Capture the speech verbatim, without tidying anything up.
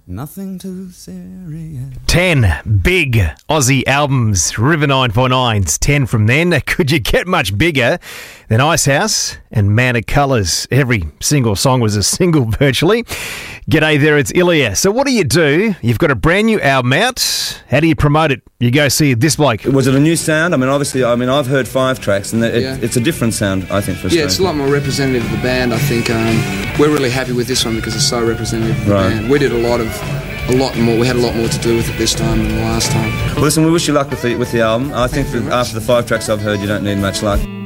Nothing too serious. Ten big Aussie albums, River nine four nine's ten from then. Could you get much bigger than Icehouse and Man of Colours? Every single song was a single virtually. G'day there, it's Ilya. So what do you do? You've got a brand new album out. How do you promote it? You go see this bloke. Was it a new sound? I mean, obviously, I mean, I've heard five tracks, and it, Yeah. it's a different sound, I think, for Yeah, Australia. it's a lot more representative of the band. I think um, we're really happy with this one because it's so representative of the Right. band. We did a lot of, a lot more. We had a lot more to do with it this time than the last time. Well, listen, we wish you luck with the with the album. I think you very that much. after the five tracks I've heard, you don't need much luck.